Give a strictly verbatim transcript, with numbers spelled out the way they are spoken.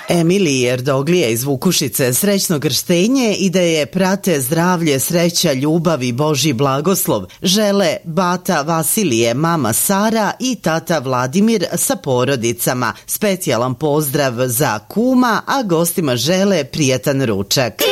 Emiliji Erdoglija iz Vukušice srećno krštenje i da je prate zdravlje, sreća, ljubav i Božji blagoslov žele bata Vasilije, mama Sara i tata Vladimir sa porodicama. Specijalan pozdrav za kuma, a gostima žele prijetan ručak.